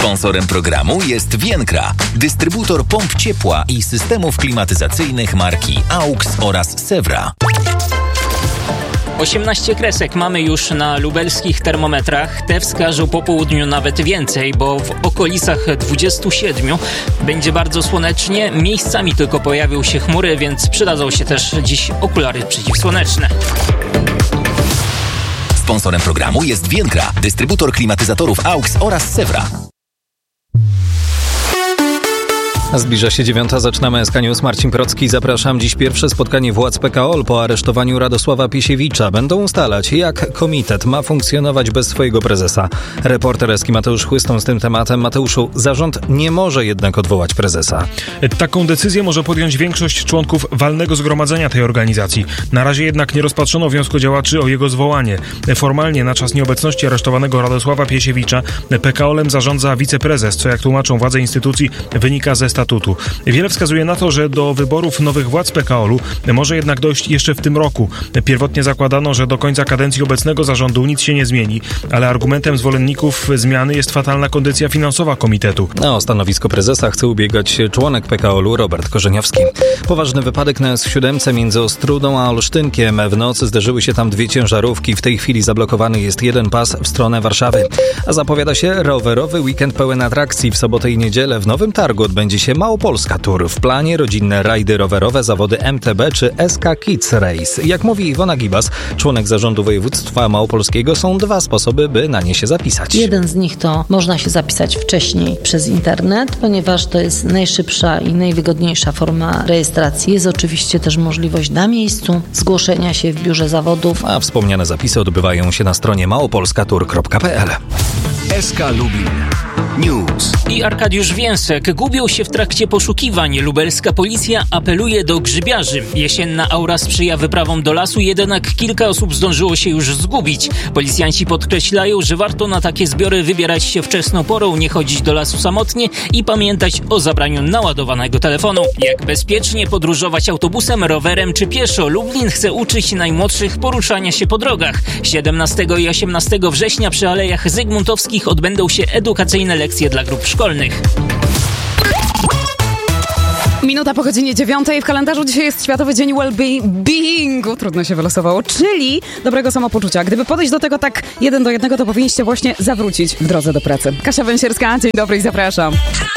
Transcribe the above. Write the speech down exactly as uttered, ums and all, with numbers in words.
Sponsorem programu jest Vienkra, dystrybutor pomp ciepła i systemów klimatyzacyjnych marki AUX oraz Sewra. osiemnaście kresek mamy już na lubelskich termometrach. Te wskażą po południu nawet więcej, bo w okolicach dwudziestu siedmiu będzie bardzo słonecznie. Miejscami tylko pojawią się chmury, więc przydadzą się też dziś okulary przeciwsłoneczne. Sponsorem programu jest Vienkra, dystrybutor klimatyzatorów AUX oraz Sewra. Zbliża się dziewiąta, zaczynamy S K News. Marcin Procki, zapraszam. Dziś pierwsze spotkanie władz P K O L po aresztowaniu Radosława Piesiewicza. Będą ustalać, jak komitet ma funkcjonować bez swojego prezesa. Reporter Eski Mateusz Chłystą z tym tematem. Mateuszu, zarząd nie może jednak odwołać prezesa. Taką decyzję może podjąć większość członków walnego zgromadzenia tej organizacji. Na razie jednak nie rozpatrzono wniosku działaczy o jego zwołanie. Formalnie na czas nieobecności aresztowanego Radosława Piesiewicza P K O L-em zarządza wiceprezes, co jak tłumaczą władze instytucji wynika ze statutu. Wiele wskazuje na to, że do wyborów nowych władz P K O L-u może jednak dojść jeszcze w tym roku. Pierwotnie zakładano, że do końca kadencji obecnego zarządu nic się nie zmieni, ale argumentem zwolenników zmiany jest fatalna kondycja finansowa komitetu. Na o stanowisko prezesa chce ubiegać się członek P K O L-u Robert Korzeniowski. Poważny wypadek na S siedem między Ostrudą a Olsztynkiem. W nocy zderzyły się tam dwie ciężarówki. W tej chwili zablokowany jest jeden pas w stronę Warszawy. A zapowiada się rowerowy weekend pełen atrakcji. W sobotę i niedzielę w Nowym Targu odbędzie się Małopolska Tour. W planie rodzinne rajdy rowerowe, zawody M T B czy S K Kids Race. Jak mówi Iwona Gibas, członek zarządu województwa małopolskiego, są dwa sposoby, by na nie się zapisać. Jeden z nich to można się zapisać wcześniej przez internet, ponieważ to jest najszybsza i najwygodniejsza forma rejestracji. Jest oczywiście też możliwość na miejscu zgłoszenia się w biurze zawodów. A wspomniane zapisy odbywają się na stronie małopolskatour kropka p l. S K Lubin News. I Arkadiusz Więsek. Gubią się w trakcie poszukiwań. Lubelska policja apeluje do grzybiarzy. Jesienna aura sprzyja wyprawom do lasu, jednak kilka osób zdążyło się już zgubić. Policjanci podkreślają, że warto na takie zbiory wybierać się wczesną porą, nie chodzić do lasu samotnie i pamiętać o zabraniu naładowanego telefonu. Jak bezpiecznie podróżować autobusem, rowerem czy pieszo? Lublin chce uczyć najmłodszych poruszania się po drogach. siedemnastego i osiemnastego września przy Alejach Zygmuntowskich odbędą się edukacyjne lekcje dla grup szkolnych. Minuta po godzinie dziewiątej. W kalendarzu dzisiaj jest Światowy Dzień Well-Beingu. Trudno się wylosowało. Czyli dobrego samopoczucia. Gdyby podejść do tego tak jeden do jednego, to powinniście właśnie zawrócić w drodze do pracy. Kasia Węsierska, dzień dobry i zapraszam.